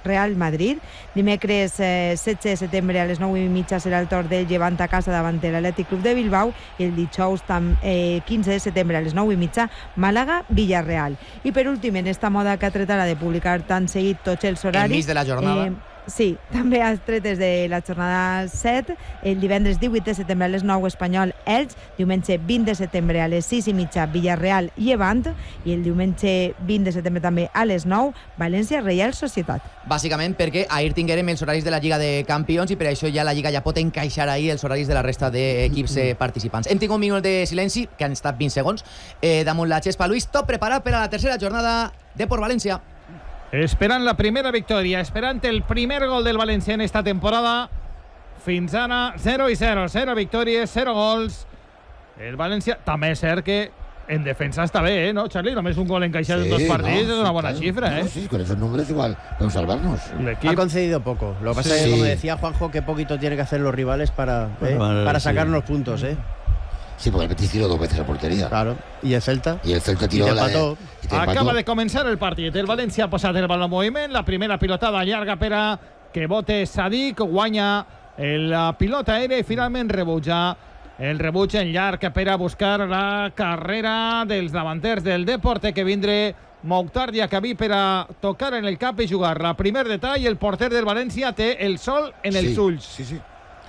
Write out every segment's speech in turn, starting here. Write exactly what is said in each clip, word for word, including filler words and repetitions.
Real Madrid. Dimecres eh, setze de setembre a les nou i mitja serà el torn del Llevant a casa davant de l'Atlètic Club de Bilbao, i el dijous tam, eh, quinze de setembre a les nou i mitja Màlaga-Villarreal. I per últim, en esta moda que ha tret ara de publicar tan seguit tots els horaris... Enmig de la jornada... Eh, Sí, també has tret des de la jornada set, el divendres divuit de setembre a les nou Espanyol Elx, diumenge vint de setembre a les sis i mitja Villarreal Llevant, i el diumenge vint de setembre també a les nou València Reial Societat. Bàsicament perquè ahir tinguérem els horaris de la Lliga de Campions i per això ja la Lliga ja pot encaixar ahir els horaris de la resta d'equips eh, participants. Hem tingut un minut de silenci, que han estat vint segons, eh, damunt la xespa. Luis, tot preparat per a la tercera jornada de Depor València. Esperant la primera victòria, esperant el primer gol del València en esta temporada. Fins ara zero i zero, zero victòries, zero gols. El València també és cert que en defensa està bé, ¿eh? ¿No, Charlie? Només un gol encaixat sí, en dos partits no, es una sí, buena claro. cifra, ¿eh? No, sí, con esos números igual podemos salvarnos. Ha concedido poco. Lo que pasa sí. es que, como decía Juanjo, que poquito tiene que hacer los rivales para, ¿eh? bueno, para sacar unos sí. puntos, ¿eh? Sí, porque el Betis tiró dos veces a portería. Claro. ¿Y el Celta? Y el Celta tiró I la de... I te Acaba de començar el partit. El València ha posat el bal en moviment. La primera pilotada llarga per a que bote Sadik. Guanya la pilota aèria i finalment rebutja el rebuig en llarg per a buscar la carrera dels davanters del Deporte, que vindré Mokhtar Diakhaby per a tocar en el cap i jugar-la. Primer detall, el porter del València té el sol en els sí, ulls. Sí, sí.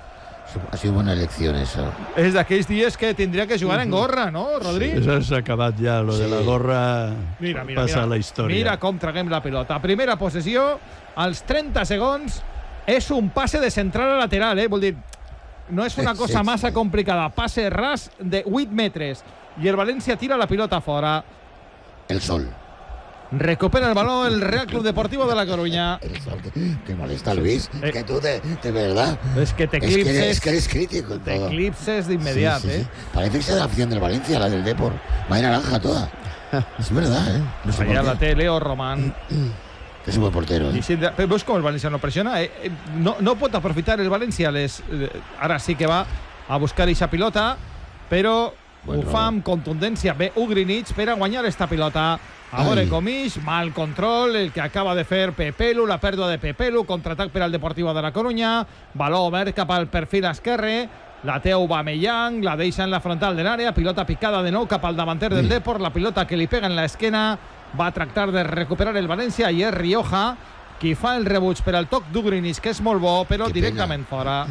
Ha sido buena elección eso. És d'aquells dies que tindria que jugar en gorra, ¿no, Rodri? Sí, eso s'ha acabat ja, lo sí. de la gorra mira, mira, passa mira, a la història. Mira com traguem la pilota. Primera possessió, als trenta segons, és un passe de central a lateral, eh? Vol dir, no és una cosa massa complicada. Passe ras de vuit metres. I el València tira la pilota fora. El sol. Recupera el balón el Real Club Deportivo de La Coruña. El sol, que, que molesta, Luis. Eh. Que tú, de, de verdad. Es que te eclipses. Es que, es que eres crítico. Te todo. eclipses de inmediato, sí, sí, sí. ¿eh? Parece que sea de la afición del Valencia, la del Depor. Va en naranja toda. Es verdad, ¿eh? No sé allà la té Leo Román. Que es un buen portero, ¿eh? Si, però veus com el València no pressiona? Eh, eh, no, no pot aprofitar el València. Les, eh, ara sí que va a buscar eixa pilota, però bueno, ho fa amb contundència. Ve Ugrinic per a guanyar esta pilota. A veure com ix, mal control, el que acaba de fer Pepelu, la pèrdua de Pepelu, contraatac per al Deportivo de La Coruña, baló obert cap al perfil esquerre, la té Aubameyang, la deixa en la frontal de l'àrea, pilota picada de nou cap al davanter del Depor, la pilota que li pega en l'esquena, va a tractar de recuperar el València i és Rioja qui fa el rebuig per al toc d'Ugrinic, que és molt bo, però que directament pena. Fora.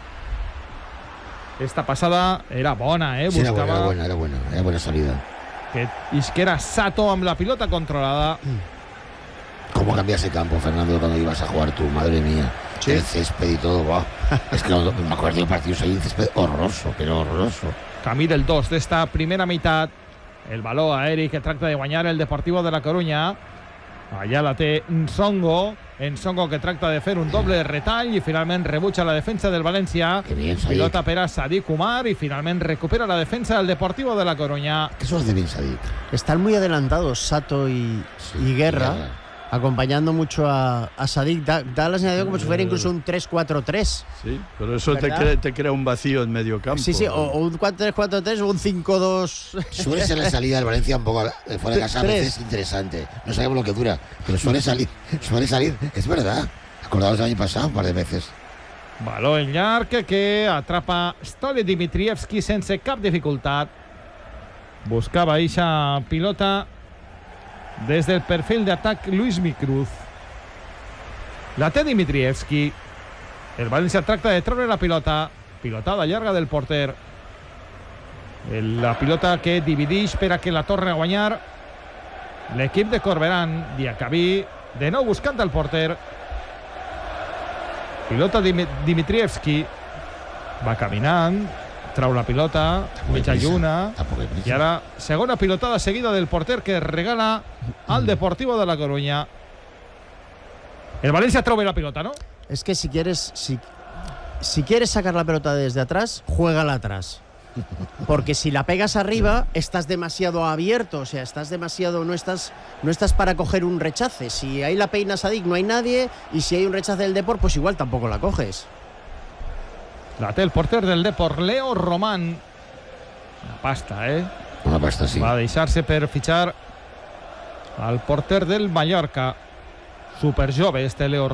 Esta passada era bona, eh? Sí, Buscava... era buena, era buena, era buena salida. Que isquera Sato amb la pilota controlada. ¿Cómo cambia ese campo, Fernando, cuando ibas a jugar tú? Madre mía. Sí. El césped y todo, wow. Es que no, me acuerdo del partido, soy un césped horroroso, pero horroroso. Camí del dos d'esta primera meitat. El baló aeri que tracta de guanyar el Deportivo de La Coruña. Allà la té Nsongo. Nsongo que tracta de fer un doble retall i finalment rebutja la defensa del València. Bien, pilota per a Sadik Umar i finalment recupera la defensa del Deportivo de La Coruña. ¿Qué son los de bien Sadik? Están muy adelantados Sato y, sí, y Guerra, Guerra, acompañando mucho a, a Sadik. Da, da la sensación como si fuera incluso un tres cuatro tres. Sí, pero eso te crea, te crea un vacío en medio campo. Sí, sí, o, o un cuatro tres cuatro tres o un cinco dos. Suele ser la salida del Valencia un poco fuera de casa, a veces interesante. No sabemos lo que dura, pero suele salir, suele salir, es verdad. Acordaos del año pasado un par de veces. Baló en llarg que atrapa Stole Dimitrievski sense cap dificultat. Buscava eixa pilota des del perfil d'atac Luis Micruz. La té Dimitrievski. El València tracta de treure la pilota. Pilotada llarga del porter. La pilota que divideix per a que la torni a guanyar l'equip de Corberán. Diakhaby de nou buscant el porter. Pilota Dimitrievski. Va caminant, trau la pilota, mitja lluna, i ara segona pilotada seguida del porter que regala al Deportivo de La Coruña. El Valencia trobe la pilota, ¿no? Es que si quieres si, si quieres sacar la pelota desde atrás, juégala atrás. Porque si la pegas arriba, estás demasiado abierto, o sea, estás demasiado, no estás, no estás para coger un rechace. Si ahí la peina Sadik, no hay nadie, y si hay un rechace del Depor, pues igual tampoco la coges. La té el porter del Depor, Leo Román. Una pasta, eh? Una pasta, sí. Va a deixar-se per fitxar al porter del Mallorca. Super jove este Leo